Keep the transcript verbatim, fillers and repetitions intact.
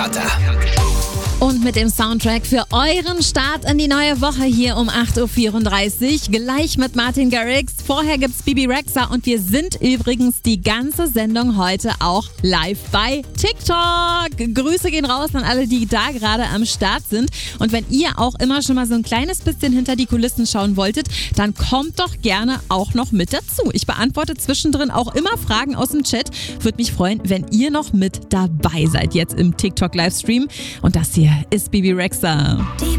Härter. Und mit dem Soundtrack für euren Start in die neue Woche hier um acht Uhr vierunddreißig. Gleich mit Martin Garrix. Vorher gibt's Bibi Rexha und wir sind übrigens die ganze Sendung heute auch live bei TikTok. Grüße gehen raus an alle, die da gerade am Start sind. Und wenn ihr auch immer schon mal so ein kleines bisschen hinter die Kulissen schauen wolltet, dann kommt doch gerne auch noch mit dazu. Ich beantworte zwischendrin auch immer Fragen aus dem Chat. Würde mich freuen, wenn ihr noch mit dabei seid jetzt im TikTok-Livestream. Und das hier ist Bibi Rexha.